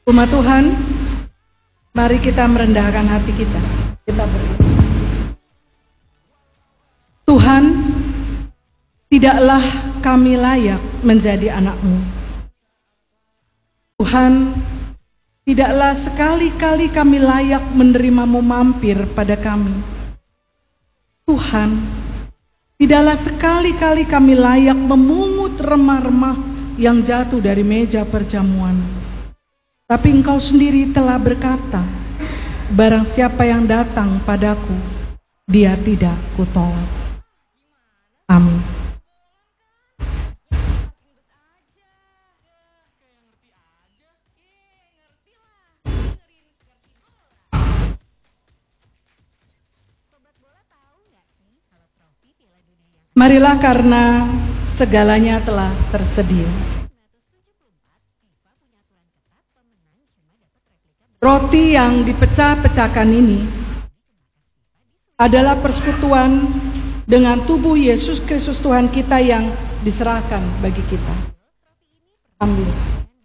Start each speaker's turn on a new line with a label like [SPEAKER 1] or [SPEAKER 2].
[SPEAKER 1] Umat Tuhan, mari kita merendahkan hati kita. Kita berdoa. Tuhan, tidaklah kami layak menjadi anak-Mu. Tuhan, tidaklah sekali-kali kami layak menerimamu mampir pada kami. Tuhan, tidaklah sekali-kali kami layak memungut remah-remah yang jatuh dari meja perjamuan. Tapi Engkau sendiri telah berkata, barang siapa yang datang padaku, dia tidak kutolak. Amin. Marilah karena segalanya telah tersedia. Roti yang dipecah-pecahkan ini adalah persekutuan dengan tubuh Yesus Kristus Tuhan kita yang diserahkan bagi kita. Ambil.